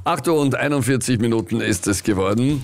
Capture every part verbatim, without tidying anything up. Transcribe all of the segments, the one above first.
acht Uhr und einundvierzig Minuten ist es geworden.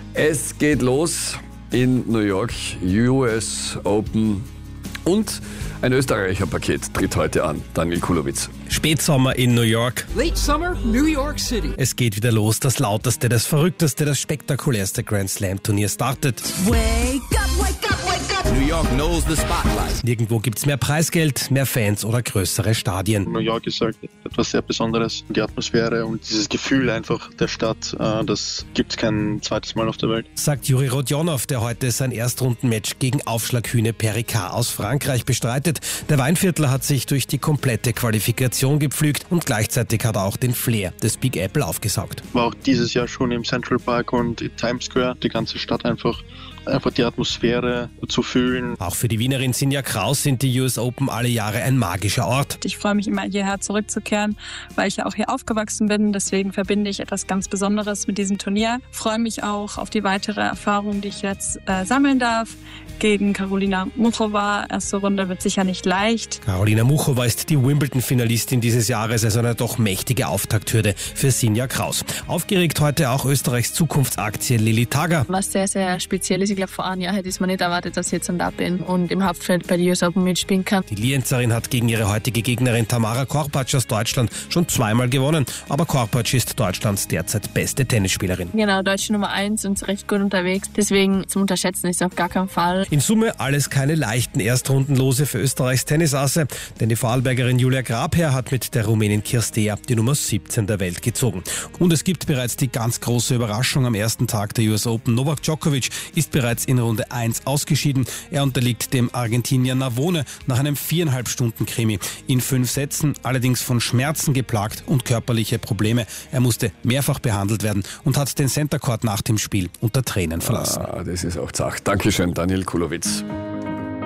Es geht los in New York, U S Open, und ein Österreicher Paket tritt heute an. Daniel Kulowitz. Spätsommer in New York. Late Summer, New York City. Es geht wieder los. Das lauteste, das verrückteste, das spektakulärste Grand Slam Turnier startet. Wake up, wake up, wake up. New York knows the spotlight. Nirgendwo gibt's mehr Preisgeld, mehr Fans oder größere Stadien. New York ist halt etwas sehr Besonderes. Die Atmosphäre und dieses Gefühl einfach der Stadt, das gibt's kein zweites Mal auf der Welt. Sagt Juri Rodionov, der heute sein Erstrundenmatch gegen Aufschlaghühne Perricard aus Frankreich bestreitet. Der Weinviertler hat sich durch die komplette Qualifikation gepflügt und gleichzeitig hat er auch den Flair des Big Apple aufgesaugt. War auch dieses Jahr schon im Central Park und in Times Square, die ganze Stadt einfach, einfach die Atmosphäre zu fühlen. Auch für die Wienerin Sinja Kraus sind die U S Open alle Jahre ein magischer Ort. Ich freue mich immer, hierher zurückzukehren, weil ich ja auch hier aufgewachsen bin. Deswegen verbinde ich etwas ganz Besonderes mit diesem Turnier. Ich freue mich auch auf die weitere Erfahrung, die ich jetzt äh, sammeln darf. Gegen Karolina Muchova. Erste Runde wird sicher nicht leicht. Karolina Muchova ist die Wimbledon-Finalistin dieses Jahres, also eine doch mächtige Auftakthürde für Sinja Kraus. Aufgeregt heute auch Österreichs Zukunftsaktie Lilly Tagger. Was sehr, sehr speziell ist, ich glaube, vor einem Jahr hätte ich es mir nicht erwartet, dass ich jetzt da bin und im Hauptfeld bei der U S Open mitspielen kann. Die Lienzerin hat gegen ihre heutige Gegnerin Tamara Korpatsch aus Deutschland schon zweimal gewonnen, aber Korpatsch ist Deutschlands derzeit beste Tennisspielerin. Genau, Deutsche Nummer eins und recht gut unterwegs, deswegen zum Unterschätzen ist auf gar keinen Fall. In Summe alles keine leichten Erstrundenlose für Österreichs Tennisasse, denn die Vorarlbergerin Julia Grabherr hat mit der Rumänin Kirstea die Nummer siebzehn der Welt gezogen. Und es gibt bereits die ganz große Überraschung am ersten Tag der U S Open. Novak Djokovic ist bereits in Runde eins ausgeschieden. Er unterliegt dem Argentinier Navone nach einem viereinhalb Stunden Krimi in fünf Sätzen, allerdings von Schmerzen geplagt und körperliche Probleme. Er musste mehrfach behandelt werden und hat den Center Court nach dem Spiel unter Tränen verlassen. Ah, das ist auch zart. Dankeschön, Daniel Kulowitz.